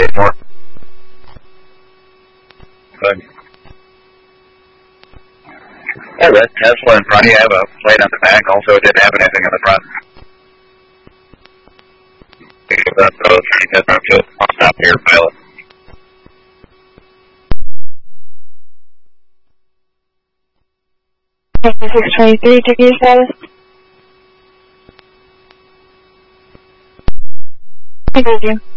more. Good. Hey, Red, Tesla in front of you. I have a plate on the back. Also, it didn't have anything in the front. That's those. He doesn't feel stop here, pilot. Okay, 623, ticket status. Thank you.